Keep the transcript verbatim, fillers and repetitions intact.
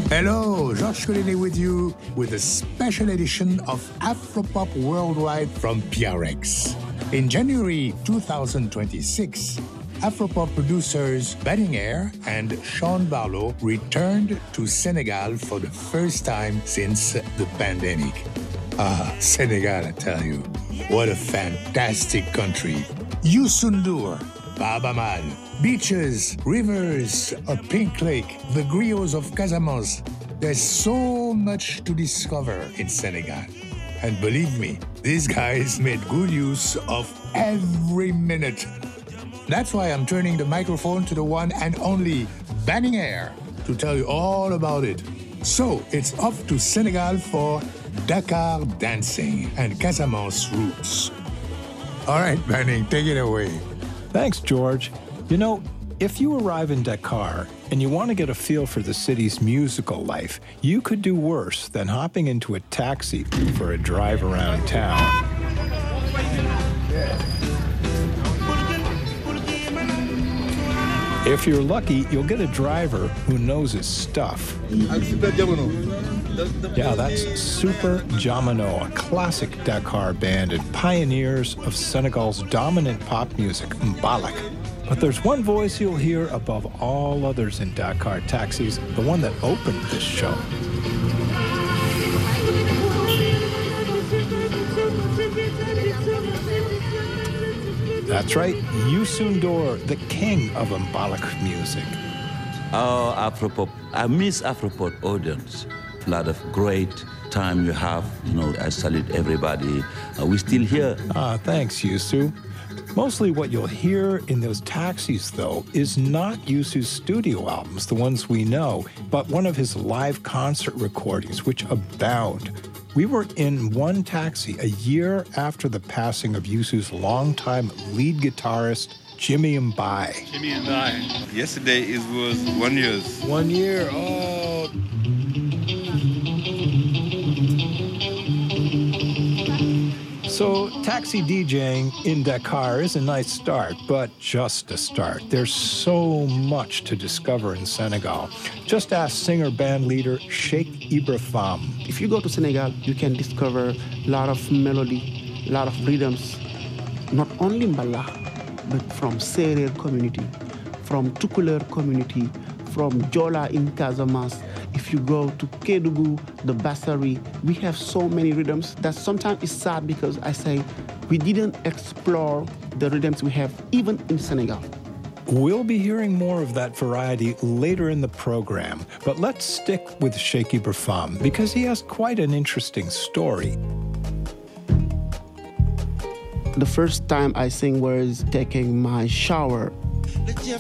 Hello, Georges Collinet with you with a special edition of Afropop Worldwide from P R X. In January twenty twenty-six, Afropop producers Banning Eyre and Sean Barlow returned to Senegal for the first time since the pandemic. Ah, Senegal, I tell you, what a fantastic country. Youssou N'Dour, Baaba Maal, beaches, rivers, a pink lake, the griots of Casamance. There's so much to discover in Senegal. And believe me, these guys made good use of every minute. That's why I'm turning the microphone to the one and only Banning Eyre to tell you all about it. So it's off to Senegal for Dakar dancing and Casamance roots. All right, Banning, take it away. Thanks, George. You know, if you arrive in Dakar and you want to get a feel for the city's musical life, you could do worse than hopping into a taxi for a drive around town. If you're lucky, you'll get a driver who knows his stuff. Yeah, that's Super Jamano, a classic Dakar band and pioneers of Senegal's dominant pop music, Mbalak. But there's one voice you'll hear above all others in Dakar taxis, the one that opened this show. That's right, Youssou N'Dour, the king of Mbalak music. Oh, Afropop. I miss Afropop audience. A lot of great time you have. You know, I salute everybody. Uh, we're still here. Ah, thanks, Youssou. Mostly what you'll hear in those taxis, though, is not Youssou's studio albums, the ones we know, but one of his live concert recordings, which abound. We were in one taxi a year after the passing of Youssou's longtime lead guitarist, Jimmy Mbai. Jimmy Mbai. Yesterday it was one year. One year, oh. So, taxi DJing in Dakar is a nice start, but just a start. There's so much to discover in Senegal. Just ask singer-band leader Cheikh Ibra Fam. If you go to Senegal, you can discover a lot of melody, a lot of rhythms, not only Mbala, but from Serer community, from Tukulur community, from Jola in Casamance. If you go to Kédougou, the Bassari, we have so many rhythms that sometimes it's sad because I say we didn't explore the rhythms we have even in Senegal. We'll be hearing more of that variety later in the program, but let's stick with Cheikh Ibra Fam because he has quite an interesting story. The first time I sing was taking my shower.